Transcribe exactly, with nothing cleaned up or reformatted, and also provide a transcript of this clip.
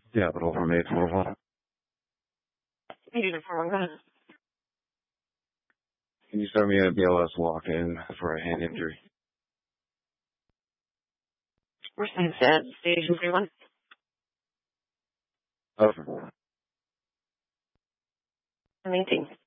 Capital from eight four one. eight four one, go ahead. Can you start me a B L S walk-in for a hand injury? We're saying that station three one. Over. Amazing.